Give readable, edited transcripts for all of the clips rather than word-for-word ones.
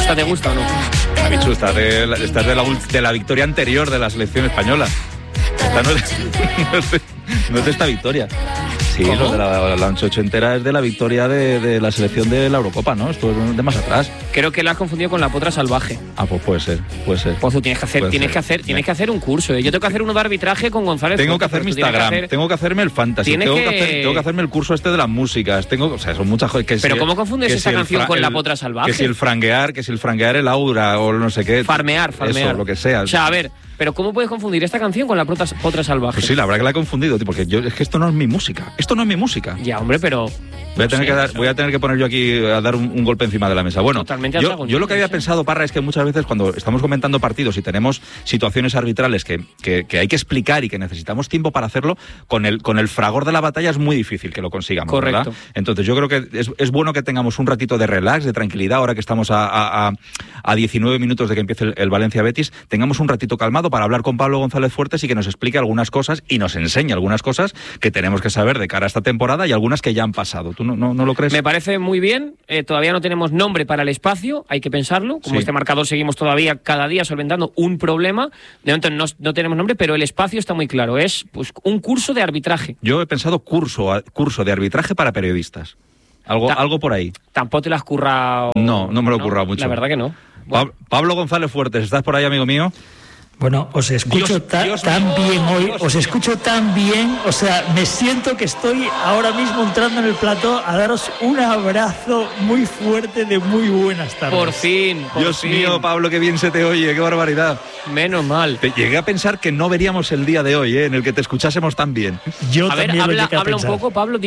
¿Esta te gusta o no? Bichu, estás de la victoria anterior de la selección española. Esta no es de esta victoria. Sí, lo de la ochentera es de la victoria de la selección de la Eurocopa, ¿no? Esto es de más atrás. Creo que la has confundido con la potra salvaje. Ah, pues puede ser. Pues tú tienes que hacer un curso. Yo tengo que hacer uno de arbitraje con González. Tengo que hacer mi Instagram, tengo que hacerme el fantasy, tengo que hacerme el curso este de las músicas. Son muchas cosas. Pero ¿cómo confundes esa canción con la potra salvaje? Que si el franguear el aura o no sé qué. Farmear. Eso, lo que sea. O sea, a ver, pero ¿cómo puedes confundir esta canción con la potra salvaje? Pues sí, la verdad que la he confundido, tío, porque es que esto no es mi música. Esto no es mi música. Ya, hombre, pero... Voy a tener que poner yo aquí a dar un golpe encima de la mesa. Bueno, yo lo que había pensado, Parra, es que muchas veces cuando estamos comentando partidos y tenemos situaciones arbitrales que hay que explicar y que necesitamos tiempo para hacerlo, con el fragor de la batalla es muy difícil que lo consigamos. Correcto. ¿Verdad? Entonces yo creo que es bueno que tengamos un ratito de relax, de tranquilidad, ahora que estamos a 19 minutos de que empiece el Valencia-Betis, tengamos un ratito calmado para hablar con Pablo González Fuertes y que nos explique algunas cosas y nos enseñe algunas cosas que tenemos que saber de cara a esta temporada y algunas que ya han pasado. ¿Tú no lo crees? Me parece muy bien. Todavía no tenemos nombre para el espacio, hay que pensarlo. Como este marcador seguimos todavía cada día solventando un problema. De momento no tenemos nombre, pero el espacio está muy claro. Es pues un curso de arbitraje. Yo he pensado curso de arbitraje para periodistas. Algo por ahí. ¿Tampoco te lo has currado? No me lo he currado mucho. La verdad que no. Bueno. Pablo González Fuertes, ¿estás por ahí, amigo mío? Bueno, os escucho tan bien hoy, os escucho tan bien, o sea, me siento que estoy ahora mismo entrando en el plató a daros un abrazo muy fuerte de muy buenas tardes. Por fin. Dios mío, Pablo, qué bien se te oye, qué barbaridad. Menos mal. Te llegué a pensar que no veríamos el día de hoy, en el que te escuchásemos tan bien. Yo también habla un poco, Pablo,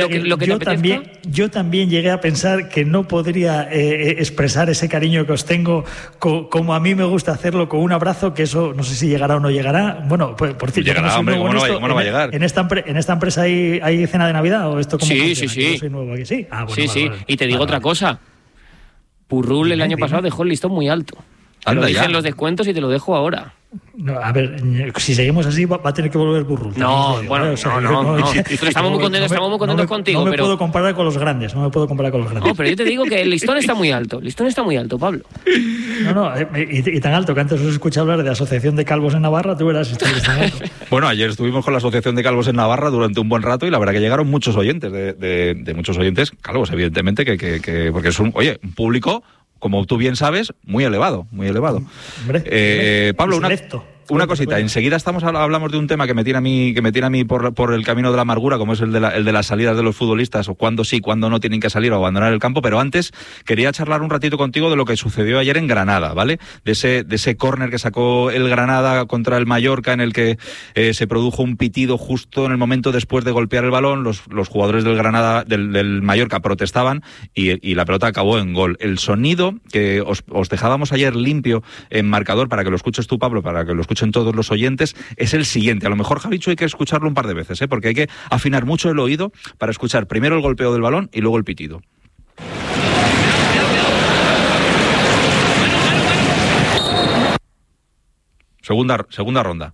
yo también llegué a pensar que no podría expresar ese cariño que os tengo como a mí me gusta hacerlo, con un abrazo, que eso no sé si llegará o no llegará. Bueno, pues por cierto, llegará, hombre, ¿cómo no va a llegar? ¿En esta empresa hay cena de Navidad o esto cómo funciona? Sí. Yo soy nuevo aquí. Sí. Vale. Y te digo otra cosa. Purrul el año pasado dejó el listón muy alto. Te lo dije en los descuentos y te lo dejo ahora. No, a ver, si seguimos así va a tener que volver Burrul. No. Estamos muy contentos contigo. No me puedo comparar con los grandes. No, pero yo te digo que el listón está muy alto. Pablo. Y tan alto que antes os escuché hablar de Asociación de Calvos en Navarra, tú verás. Bueno, ayer estuvimos con la Asociación de Calvos en Navarra durante un buen rato y la verdad que llegaron muchos oyentes, de muchos oyentes calvos, evidentemente, que porque es un público, como tú bien sabes, muy elevado. Hombre, Pablo, una cosita, enseguida hablamos de un tema que me tiene a mí por el camino de la amargura, como es el de las salidas de los futbolistas, o cuándo sí, cuándo no tienen que salir o abandonar el campo, pero antes quería charlar un ratito contigo de lo que sucedió ayer en Granada, ¿vale? De ese córner que sacó el Granada contra el Mallorca, en el que se produjo un pitido justo en el momento después de golpear el balón. Los jugadores del Granada, del Mallorca, protestaban y la pelota acabó en gol. El sonido que os dejábamos ayer limpio en marcador, para que lo escuches tú, Pablo, para que lo escuchen todos los oyentes, es el siguiente. A lo mejor, Javichu, hay que escucharlo un par de veces, porque hay que afinar mucho el oído para escuchar primero el golpeo del balón y luego el pitido. Segunda ronda.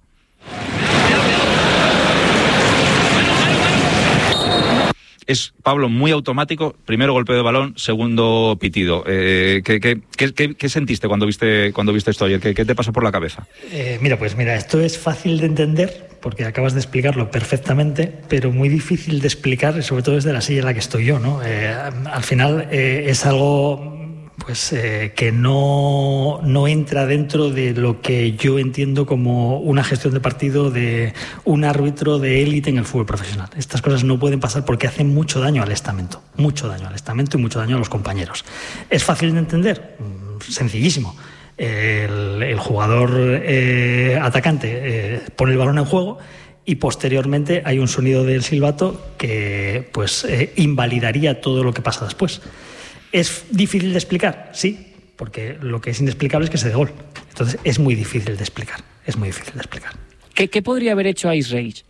Es, Pablo, muy automático. Primero golpeo de balón, segundo pitido. ¿Qué sentiste cuando viste esto ayer? ¿Qué te pasó por la cabeza? Mira, esto es fácil de entender porque acabas de explicarlo perfectamente, pero muy difícil de explicar, sobre todo desde la silla en la que estoy yo, ¿no? Al final es algo que no entra dentro de lo que yo entiendo como una gestión de partido de un árbitro de élite en el fútbol profesional. Estas cosas no pueden pasar porque hacen mucho daño al estamento y mucho daño a los compañeros. ¿Es fácil de entender? Sencillísimo. El jugador atacante pone el balón en juego y posteriormente hay un sonido del silbato que invalidaría todo lo que pasa después. ¿Es difícil de explicar? Sí, porque lo que es inexplicable es que se dé gol. Entonces es muy difícil de explicar. ¿Qué podría haber hecho Ice Rage?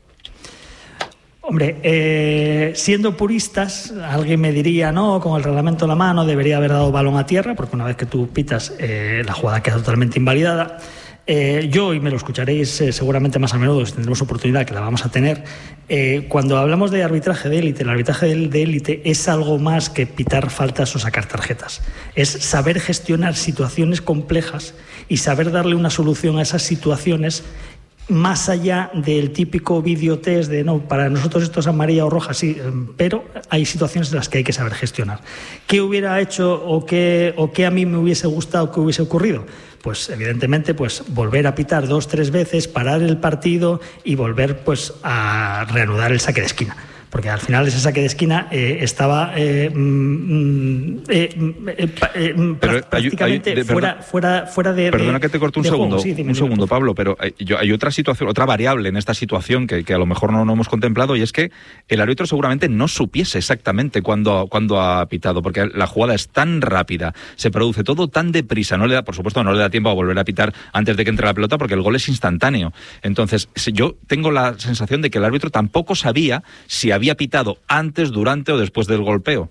Hombre, siendo puristas, alguien me diría, no, con el reglamento en la mano debería haber dado balón a tierra, porque una vez que tú pitas, la jugada queda totalmente invalidada. Yo, y me lo escucharéis seguramente más a menudo, si tendremos oportunidad, que la vamos a tener, cuando hablamos de arbitraje de élite, el arbitraje de élite es algo más que pitar faltas o sacar tarjetas. Es saber gestionar situaciones complejas y saber darle una solución a esas situaciones más allá del típico videotest de no, para nosotros esto es amarilla o roja, sí, pero hay situaciones en las que hay que saber gestionar. ¿Qué hubiera hecho o qué a mí me hubiese gustado que hubiese ocurrido? Pues evidentemente volver a pitar 2-3 veces, parar el partido y volver a reanudar el saque de esquina. Porque al final ese saque de esquina estaba prácticamente fuera de... Perdona que te corte un segundo, sí, un segundo, Pablo, pero hay otra situación, otra variable en esta situación que a lo mejor no hemos contemplado, y es que el árbitro seguramente no supiese exactamente cuándo ha pitado, porque la jugada es tan rápida, se produce todo tan deprisa, por supuesto no le da tiempo a volver a pitar antes de que entre la pelota, porque el gol es instantáneo. Entonces, yo tengo la sensación de que el árbitro tampoco sabía si había pitado antes, durante o después del golpeo.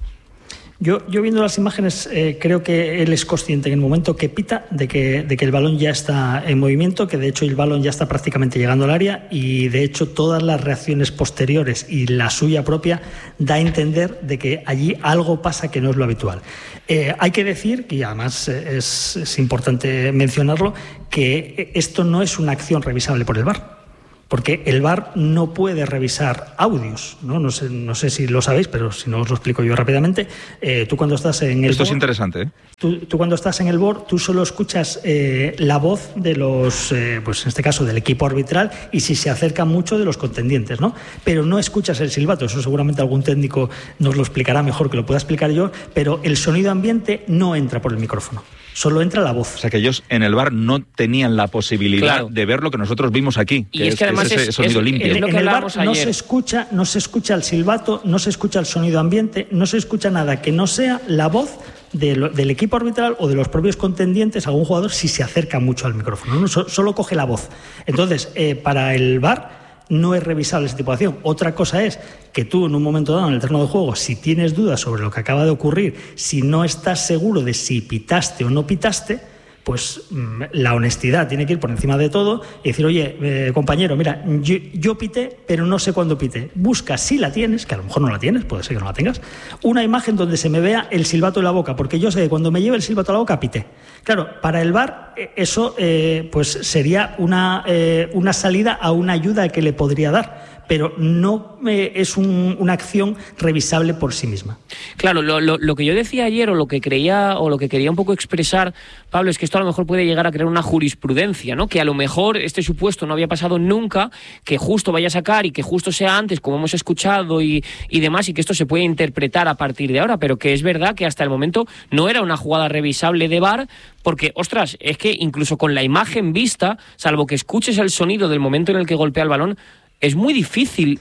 Yo viendo las imágenes creo que él es consciente en el momento que pita de que el balón ya está en movimiento, que de hecho el balón ya está prácticamente llegando al área, y de hecho todas las reacciones posteriores y la suya propia da a entender de que allí algo pasa que no es lo habitual. Hay que decir, y además es importante mencionarlo, que esto no es una acción revisable por el VAR. Porque el VAR no puede revisar audios, ¿no? No sé si lo sabéis, pero si no os lo explico yo rápidamente. Tú cuando estás en el Esto board, es interesante, ¿eh? Tú cuando estás en el board, tú solo escuchas la voz de los, pues en este caso del equipo arbitral, y si se acercan mucho de los contendientes, ¿no? Pero no escuchas el silbato. Eso seguramente algún técnico nos lo explicará mejor que lo pueda explicar yo, pero el sonido ambiente no entra por el micrófono. Solo entra la voz. O sea que ellos en el VAR no tenían la posibilidad de ver lo que nosotros vimos aquí, y es que además ese sonido limpio. En el VAR no se escucha el silbato, no se escucha el sonido ambiente, no se escucha nada que no sea la voz del equipo arbitral o de los propios contendientes a un jugador si se acerca mucho al micrófono, ¿no? Solo coge la voz. Entonces, para el VAR no es revisable esa tipo de acción. Otra cosa es que tú en un momento dado en el terreno de juego, si tienes dudas sobre lo que acaba de ocurrir, si no estás seguro de si pitaste o no pitaste, pues la honestidad tiene que ir por encima de todo y decir, oye, compañero, mira, yo pité, pero no sé cuándo pité. Busca, si la tienes, que a lo mejor no la tienes, puede ser que no la tengas, una imagen donde se me vea el silbato en la boca, porque yo sé que cuando me lleve el silbato a la boca, pité. Claro, para el VAR eso pues sería una salida a una ayuda que le podría dar, pero no es una acción revisable por sí misma. Claro, lo que yo decía ayer, o lo que quería un poco expresar, Pablo, es que esto a lo mejor puede llegar a crear una jurisprudencia, ¿no? Que a lo mejor este supuesto no había pasado nunca, que justo vaya a sacar y que justo sea antes, como hemos escuchado y demás, y que esto se puede interpretar a partir de ahora, pero que es verdad que hasta el momento no era una jugada revisable de VAR, porque, ostras, es que incluso con la imagen vista, salvo que escuches el sonido del momento en el que golpea el balón, es muy difícil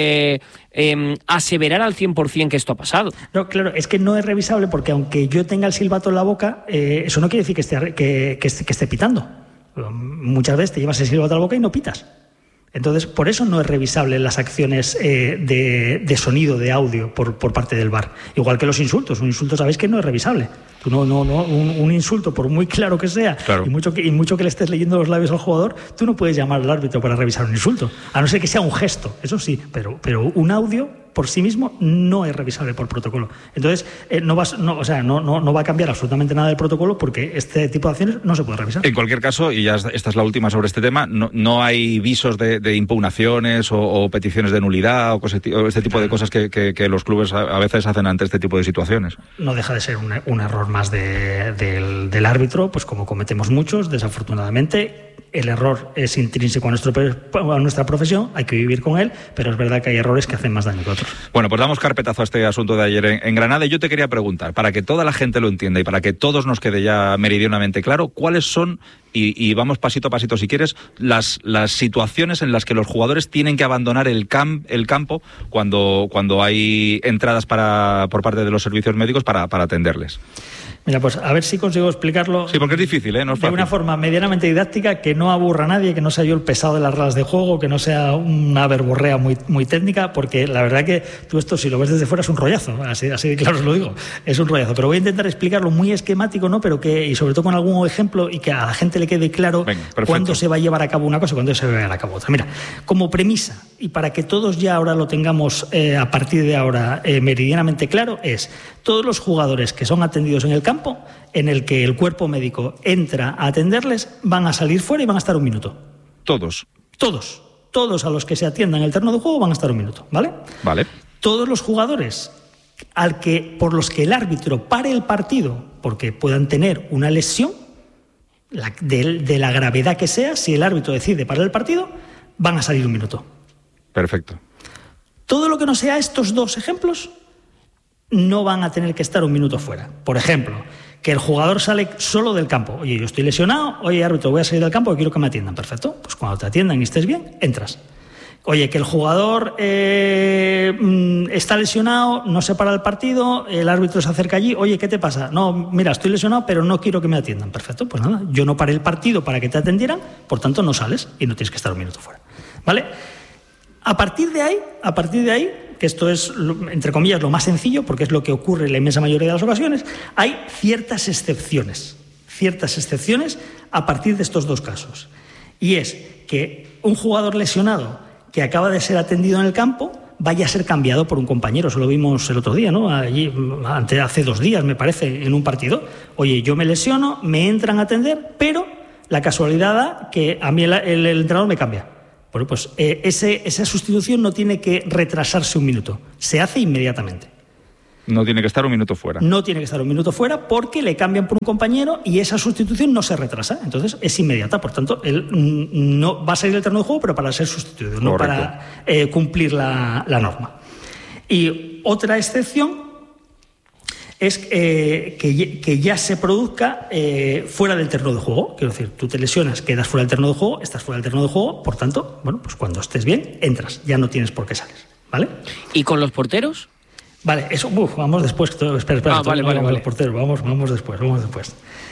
aseverar al 100% que esto ha pasado. No, claro, es que no es revisable porque aunque yo tenga el silbato en la boca, eso no quiere decir que esté pitando. Muchas veces te llevas el silbato a la boca y no pitas. Entonces, por eso no es revisable las acciones de sonido, de audio por parte del VAR. Igual que los insultos. Un insulto sabéis que no es revisable. Tú un insulto, por muy claro que sea, claro, y mucho que le estés leyendo los labios al jugador, tú no puedes llamar al árbitro para revisar un insulto. A no ser que sea un gesto, eso sí, pero un audio por sí mismo no es revisable por protocolo. Entonces, no va a cambiar absolutamente nada del protocolo porque este tipo de acciones no se puede revisar. En cualquier caso, y ya esta es la última sobre este tema, no hay visos de impugnaciones o peticiones de nulidad o este tipo de cosas que los clubes a veces hacen ante este tipo de situaciones. No deja de ser un error más del árbitro, pues como cometemos muchos, desafortunadamente. El error es intrínseco a nuestra profesión, hay que vivir con él, pero es verdad que hay errores que hacen más daño que otros. Bueno, pues damos carpetazo a este asunto de ayer en Granada, y yo te quería preguntar, para que toda la gente lo entienda y para que todos nos quede ya meridianamente claro, ¿cuáles son, y vamos pasito a pasito si quieres, las situaciones en las que los jugadores tienen que abandonar el campo cuando hay entradas por parte de los servicios médicos para atenderles? Mira, pues a ver si consigo explicarlo. Sí, porque es difícil, no es fácil. De una forma medianamente didáctica, que no aburra a nadie, que no sea yo el pesado de las reglas de juego, que no sea una verborrea muy técnica, porque la verdad que tú esto, si lo ves desde fuera, es un rollazo, así de claro os lo digo, es un rollazo. Pero voy a intentar explicarlo muy esquemático, ¿no? Pero que, y sobre todo con algún ejemplo, y que a la gente le quede claro cuándo se va a llevar a cabo una cosa y cuándo se va a llevar a cabo otra. Mira, como premisa, y para que todos ya ahora lo tengamos a partir de ahora meridianamente claro, es todos los jugadores que son atendidos en el campo, en el que el cuerpo médico entra a atenderles, van a salir fuera y van a estar 1 minuto. Todos a los que se atiendan en el terreno de juego van a estar 1 minuto, ¿vale? Vale. Todos los jugadores por los que el árbitro pare el partido porque puedan tener una lesión, de la gravedad que sea, si el árbitro decide parar el partido, van a salir 1 minuto. Perfecto. Todo lo que no sea estos 2 ejemplos no van a tener que estar 1 minuto fuera. Por ejemplo, que el jugador sale solo del campo. Oye, yo estoy lesionado. Oye, árbitro, voy a salir del campo y quiero que me atiendan. Perfecto. Pues cuando te atiendan y estés bien, entras. Oye, que el jugador está lesionado, no se para el partido, el árbitro se acerca allí. Oye, ¿qué te pasa? No, mira, estoy lesionado, pero no quiero que me atiendan. Perfecto. Pues nada, yo no paré el partido para que te atendieran, por tanto no sales y no tienes que estar 1 minuto fuera. ¿Vale? A partir de ahí, que esto es, entre comillas, lo más sencillo, porque es lo que ocurre en la inmensa mayoría de las ocasiones, hay ciertas excepciones a partir de estos 2 casos. Y es que un jugador lesionado que acaba de ser atendido en el campo vaya a ser cambiado por un compañero. Eso lo vimos el otro día, ¿no? Allí, hace 2 días, me parece, en un partido. Oye, yo me lesiono, me entran a atender, pero la casualidad da que a mí el entrenador me cambia. Bueno, pues esa sustitución no tiene que retrasarse 1 minuto, se hace inmediatamente. No tiene que estar 1 minuto fuera. No tiene que estar 1 minuto fuera porque le cambian por un compañero y esa sustitución no se retrasa. Entonces es inmediata. Por tanto, él no va a salir del terreno de juego, pero para ser sustituido, no para cumplir la norma. Y otra excepción es que ya se produzca fuera del terreno de juego. Quiero decir, tú te lesionas, quedas fuera del terreno de juego, estás fuera del terreno de juego, por tanto, bueno, pues cuando estés bien, entras, ya no tienes por qué salir, ¿vale? ¿Y con los porteros? Vale, eso, vamos después. Espera, vale. Los porteros, vamos después.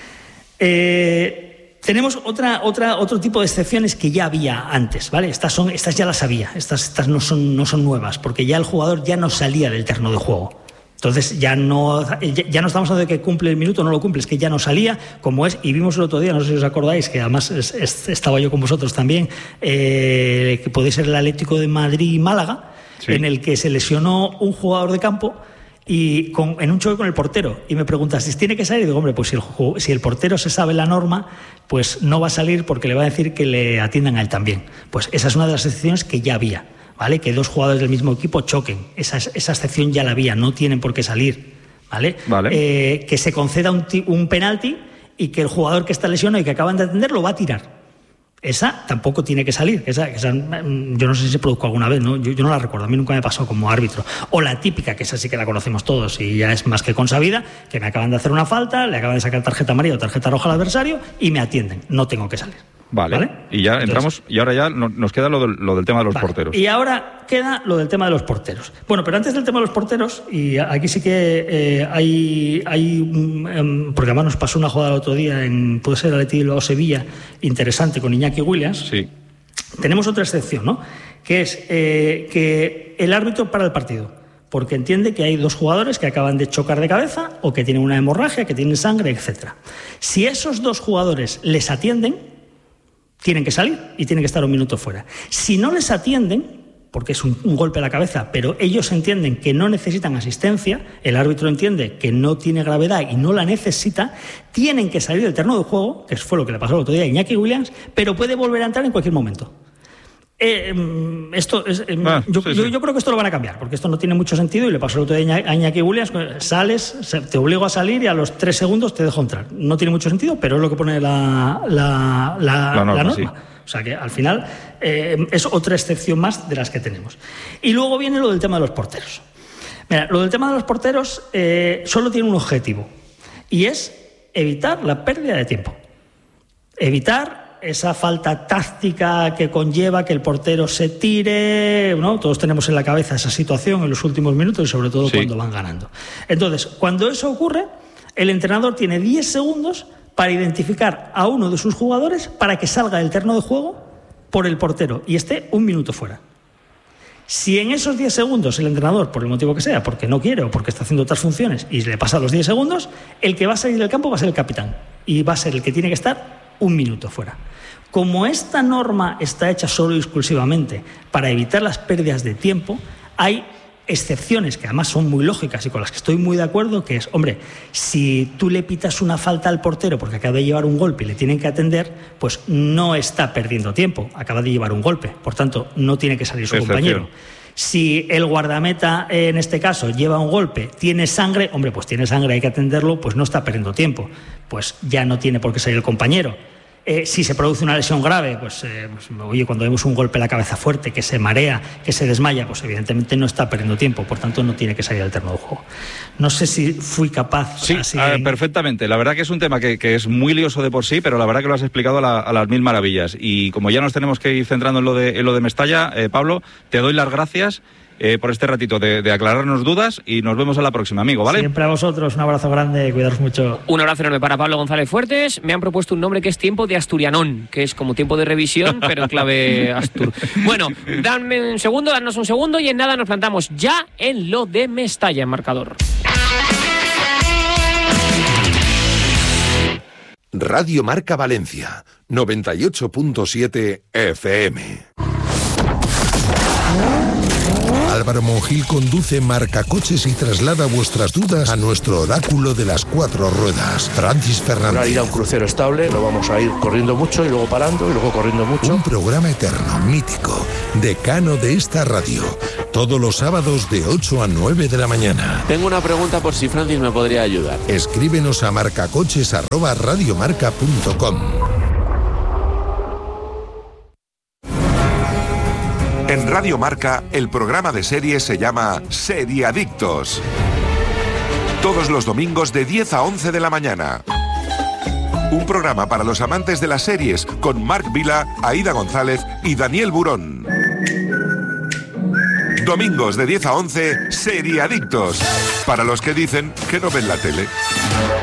Tenemos otro tipo de excepciones que ya había antes, ¿vale? Estas ya las había, estas no son nuevas, porque ya el jugador ya no salía del terreno de juego. Entonces ya no estamos hablando de que cumple el minuto o no lo cumple, es que ya no salía, como es, y vimos el otro día, no sé si os acordáis, que además estaba yo con vosotros también, que puede ser el Atlético de Madrid y Málaga, sí, en el que se lesionó un jugador de campo y en un choque con el portero, y me preguntas si tiene que salir, y digo, hombre, pues si el portero se sabe la norma, pues no va a salir porque le va a decir que le atiendan a él también. Pues esa es una de las excepciones que ya había, ¿vale? Que 2 jugadores del mismo equipo choquen, esa excepción ya la había, no tienen por qué salir, ¿vale? Que se conceda un penalti y que el jugador que está lesionado y que acaban de atender lo va a tirar. Esa tampoco tiene que salir. Esa, yo no sé si se produjo alguna vez, ¿no? Yo no la recuerdo, a mí nunca me pasó como árbitro. O la típica, que esa sí que la conocemos todos y ya es más que consabida, que me acaban de hacer una falta, le acaban de sacar tarjeta amarilla o tarjeta roja al adversario y me atienden. No tengo que salir. Vale. Y ya entramos, y ahora ya nos queda lo del tema de los porteros. Y ahora queda lo del tema de los porteros. Bueno, pero antes del tema de los porteros, y aquí sí que hay porque además nos pasó una jugada el otro día puede ser Atleti o Sevilla, interesante, con Iñaki Williams. Sí. Tenemos otra excepción, ¿no? Que es que el árbitro para el partido, porque entiende que hay 2 jugadores que acaban de chocar de cabeza o que tienen una hemorragia, que tienen sangre, etc. Si esos 2 jugadores les atienden, tienen que salir y tienen que estar 1 minuto fuera. Si no les atienden, porque es un golpe a la cabeza, pero ellos entienden que no necesitan asistencia, el árbitro entiende que no tiene gravedad y no la necesita, tienen que salir del terreno de juego, que fue lo que le pasó el otro día a Iñaki Williams, pero puede volver a entrar en cualquier momento. Yo creo que esto lo van a cambiar, porque esto no tiene mucho sentido y le pasó el otro día a Iñaki Williams. Sales, te obligo a salir y a los 3 segundos te dejo entrar. No tiene mucho sentido, pero es lo que pone la norma. Sí. O sea que al final es otra excepción más de las que tenemos. Y luego viene lo del tema de los porteros. Mira, lo del tema de los porteros solo tiene un objetivo, y es evitar la pérdida de tiempo. Evitar esa falta táctica que conlleva que el portero se tire, ¿no? Todos tenemos en la cabeza esa situación en los últimos minutos y sobre todo cuando van ganando. Entonces, cuando eso ocurre, El entrenador tiene 10 segundos para identificar a uno de sus jugadores para que salga del terreno de juego por el portero y esté 1 minuto fuera. Si en esos 10 segundos el entrenador, por el motivo que sea, porque no quiere o porque está haciendo otras funciones y le pasa los 10 segundos, el que va a salir del campo va a ser el capitán y va a ser el que tiene que estar 1 minuto fuera. Como esta norma está hecha solo y exclusivamente para evitar las pérdidas de tiempo, hay excepciones que además son muy lógicas y con las que estoy muy de acuerdo, que es, hombre, si tú le pitas una falta al portero porque acaba de llevar un golpe y le tienen que atender, pues no está perdiendo tiempo, acaba de llevar un golpe, por tanto no tiene que salir su compañero. Si el guardameta, en este caso, lleva un golpe, tiene sangre, hombre, pues tiene sangre, hay que atenderlo, pues no está perdiendo tiempo, pues ya no tiene por qué salir el compañero. Si se produce una lesión grave, oye, cuando vemos un golpe en la cabeza fuerte, que se marea, que se desmaya, pues evidentemente no está perdiendo tiempo, por tanto no tiene que salir al terreno de juego. No sé si fui capaz... Sí, perfectamente. La verdad que es un tema que es muy lioso de por sí, pero la verdad que lo has explicado a las mil maravillas. Y como ya nos tenemos que ir centrando en lo de Mestalla, Pablo, te doy las gracias por este ratito de aclararnos dudas y nos vemos a la próxima, amigo, ¿vale? Siempre a vosotros, un abrazo grande, cuidaros mucho. Un abrazo enorme para Pablo González Fuertes. Me han propuesto un nombre que es tiempo de asturianón, que es como tiempo de revisión, pero en clave astur. Bueno, danos un segundo y en nada nos plantamos ya en lo de Mestalla en marcador. Radio Marca Valencia, 98.7 FM. Álvaro Monjil conduce Marcacoches y traslada vuestras dudas a nuestro oráculo de las 4 ruedas, Francis Fernández. Para ir a un crucero estable, lo vamos a ir corriendo mucho y luego parando y luego corriendo mucho. Un programa eterno, mítico, decano de esta radio, todos los sábados de 8 a 9 de la mañana. Tengo una pregunta por si Francis me podría ayudar. Escríbenos a marcacoches@radiomarca.com. En Radio Marca, el programa de series se llama Seriadictos. Todos los domingos de 10 a 11 de la mañana. Un programa para los amantes de las series con Marc Vila, Aida González y Daniel Burón. Domingos de 10 a 11, Seriadictos. Para los que dicen que no ven la tele.